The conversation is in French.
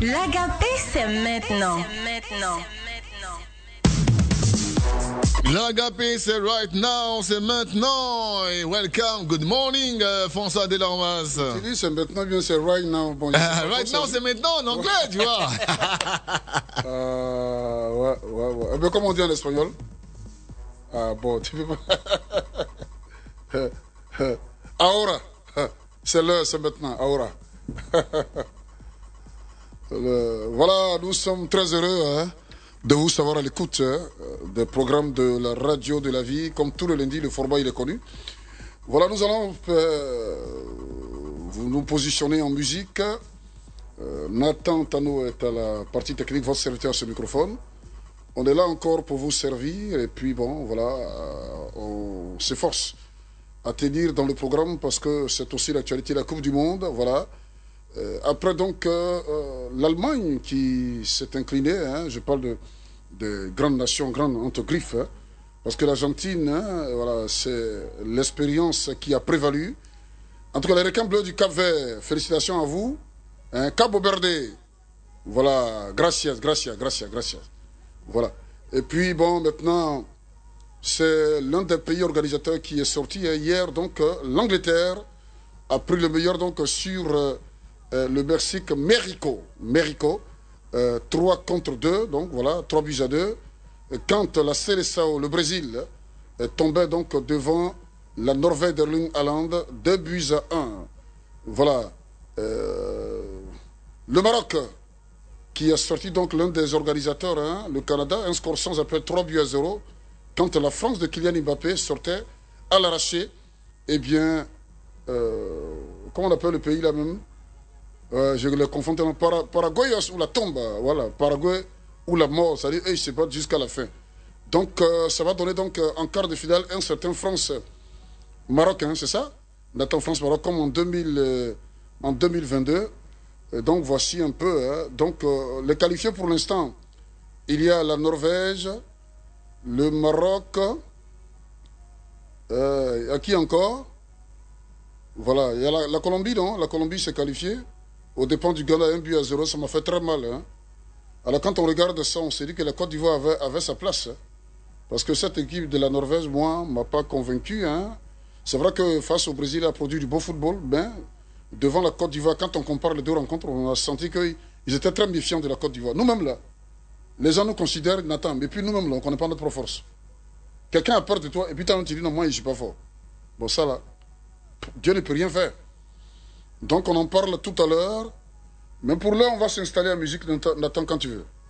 L'agapé, c'est maintenant. L'agapé, c'est right now, c'est maintenant. Et welcome, good morning, François Delormas. Tu dis c'est maintenant, bien c'est right now. Bon, right now, c'est maintenant en anglais, tu vois. Ouais. Eh bien, comment on dit en espagnol? Ah bon, tu peux pas. Ahora. C'est l'heure, c'est maintenant. Ahora. Voilà, nous sommes très heureux de vous savoir à l'écoute des programmes de la radio de la vie. Comme tous les lundis, le format il est connu. Voilà, nous allons nous positionner en musique. Nathan Tano est à la partie technique, votre serviteur à ce microphone. On est là encore pour vous servir. Et puis bon, voilà, on s'efforce à tenir dans le programme parce que c'est aussi l'actualité de la Coupe du Monde. Voilà. Après donc l'Allemagne qui s'est inclinée, je parle de grandes nations, grandes entre griffes, parce que l'Argentine, voilà, c'est l'expérience qui a prévalu. En tout cas, les requins bleus du Cap-Vert, félicitations à vous. Cabo Verde, voilà, gracias. Voilà. Et puis bon, maintenant, c'est l'un des pays organisateurs qui est sorti hier, donc l'Angleterre a pris le meilleur donc sur le Mexique, Mexico, 3-2, donc voilà, 3-2. Quand la Seleção, le Brésil, tombait donc devant la Norvège d'Erling Haaland, 2-1. Voilà. Le Maroc, qui a sorti donc l'un des organisateurs, le Canada, un score sans appel 3-0. Quand la France de Kylian Mbappé sortait à l'arraché, eh bien, comment on appelle le pays là même? Je le confonds tellement. Paraguay ou la tombe, voilà, Paraguay ou la mort, c'est-à-dire ils se battent jusqu'à la fin. Donc ça va donner donc en quart de finale un certain France-Maroc, c'est ça? Nathan France-Maroc comme en 2022. Donc voici un peu. Donc les qualifiés pour l'instant, il y a la Norvège, le Maroc, à qui encore? Voilà, il y a la Colombie, non? La Colombie s'est qualifiée. Au dépend du Ghana, 1-0, ça m'a fait très mal. Alors quand on regarde ça, on s'est dit que la Côte d'Ivoire avait sa place. Parce que cette équipe de la Norvège, moi, ne m'a pas convaincu. C'est vrai que face au Brésil, il a produit du beau football, mais devant la Côte d'Ivoire, quand on compare les deux rencontres, on a senti qu'ils étaient très méfiants de la Côte d'Ivoire. Nous-mêmes là, les gens nous considèrent, Nathan, mais puis nous-mêmes là, on ne connaît pas notre force. Quelqu'un a peur de toi, et puis tu dis, non, moi, je ne suis pas fort. Bon, ça là, Dieu ne peut rien faire. Donc on en parle tout à l'heure. Mais pour l'heure, on va s'installer en musique, Nathan, quand tu veux.